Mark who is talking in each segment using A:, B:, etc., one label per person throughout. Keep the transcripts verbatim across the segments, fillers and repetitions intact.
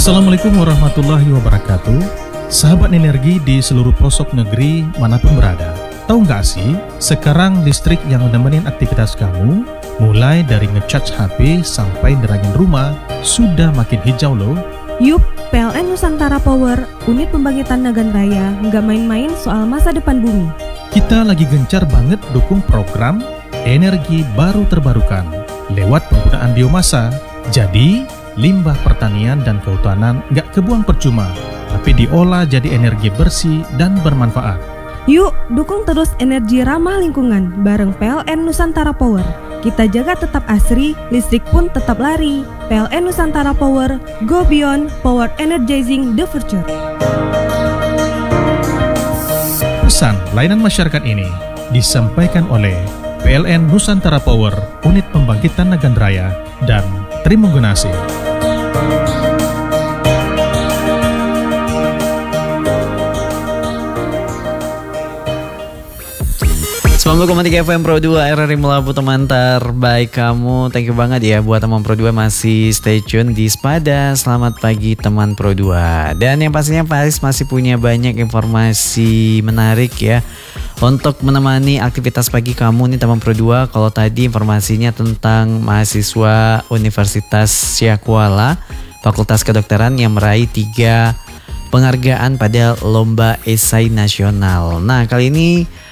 A: Assalamualaikum warahmatullahi wabarakatuh. Sahabat energi di seluruh pelosok negeri manapun berada. Tahu nggak sih, sekarang listrik yang menemenin aktivitas kamu, mulai dari ngecharge H P sampai nerangin rumah, sudah makin hijau loh.
B: Yup, P L N Nusantara Power, unit pembangkitan Nagan Raya, nggak main-main soal masa depan bumi.
A: Kita lagi gencar banget dukung program energi baru terbarukan lewat penggunaan biomasa. Jadi, limbah pertanian dan kehutanan nggak kebuang percuma, tapi diolah jadi energi bersih dan bermanfaat.
B: Yuk, dukung terus energi ramah lingkungan bareng P L N Nusantara Power. Kita jaga tetap asri, listrik pun tetap lari. P L N Nusantara Power, go beyond, power energizing the future.
A: Pesan layanan masyarakat ini disampaikan oleh P L N Nusantara Power, unit pembangkitan Nagan Raya, dan Trimunggunasi.
C: sembilan puluh koma tiga F M Pro dua R R I Melabu, teman terbaik kamu. Thank you banget ya buat teman Pro dua masih stay tune di Sepada. Selamat pagi teman Pro dua. Dan yang pastinya Paris masih punya banyak informasi menarik ya untuk menemani aktivitas pagi kamu nih teman Pro dua. Kalau tadi informasinya tentang mahasiswa Universitas Syakuala Fakultas Kedokteran yang meraih tiga penghargaan pada Lomba Esai Nasional. Nah, kali ini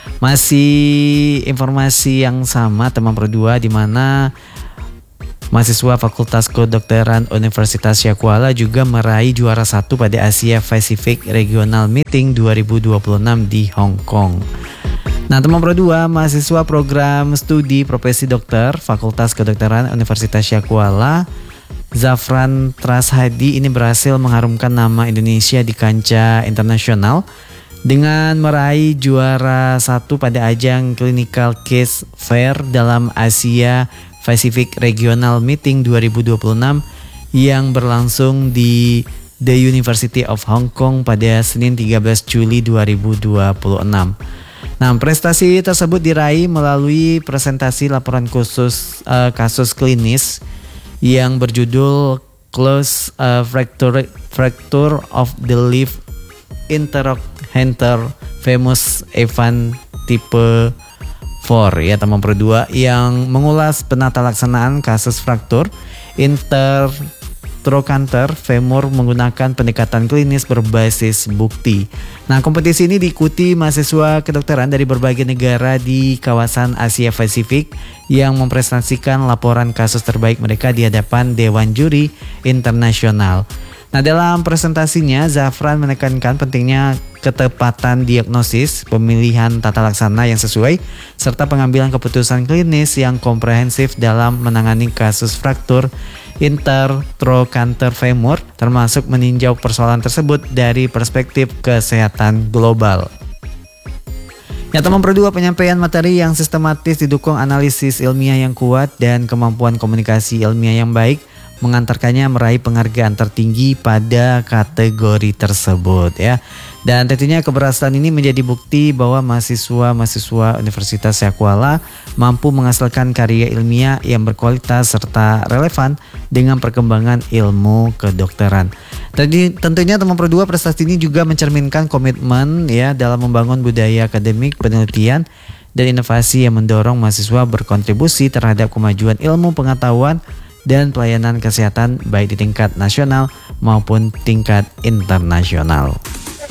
C: masih informasi yang sama teman Pro dua, di mana mahasiswa Fakultas Kedokteran Universitas Syakuala juga meraih juara satu pada Asia Pacific Regional Meeting dua ribu dua puluh enam di Hong Kong. Nah, teman Pro dua, mahasiswa program studi profesi dokter Fakultas Kedokteran Universitas Syakuala Zafran Trashadi ini berhasil mengharumkan nama Indonesia di kancah internasional dengan meraih juara satu pada ajang Clinical Case Fair dalam Asia Pacific Regional Meeting dua ribu dua puluh enam yang berlangsung di The University of Hong Kong pada Senin tiga belas Juli dua ribu dua puluh enam. Nah, prestasi tersebut diraih melalui presentasi laporan khusus uh, kasus klinis yang berjudul Close uh, Fracture, Fracture of the Left Interchanter Famous Evan Type empat ya teman Pro dua, yang mengulas penata laksanaan kasus fraktur intertrochanter femur menggunakan pendekatan klinis berbasis bukti. Nah, kompetisi ini diikuti mahasiswa kedokteran dari berbagai negara di kawasan Asia Pasifik yang mempresentasikan laporan kasus terbaik mereka di hadapan Dewan Juri Internasional. Nah, dalam presentasinya Zafran menekankan pentingnya ketepatan diagnosis, pemilihan tata laksana yang sesuai, serta pengambilan keputusan klinis yang komprehensif dalam menangani kasus fraktur intertrochanter femur, termasuk meninjau persoalan tersebut dari perspektif kesehatan global. Ya teman Pro dua, penyampaian materi yang sistematis didukung analisis ilmiah yang kuat dan kemampuan komunikasi ilmiah yang baik mengantarkannya meraih penghargaan tertinggi pada kategori tersebut ya. Dan tentunya keberhasilan ini menjadi bukti bahwa mahasiswa-mahasiswa Universitas Syakuala mampu menghasilkan karya ilmiah yang berkualitas serta relevan dengan perkembangan ilmu kedokteran. Tadi tentunya teman Pro dua, prestasi ini juga mencerminkan komitmen ya dalam membangun budaya akademik, penelitian dan inovasi yang mendorong mahasiswa berkontribusi terhadap kemajuan ilmu pengetahuan dan pelayanan kesehatan baik di tingkat nasional maupun tingkat internasional.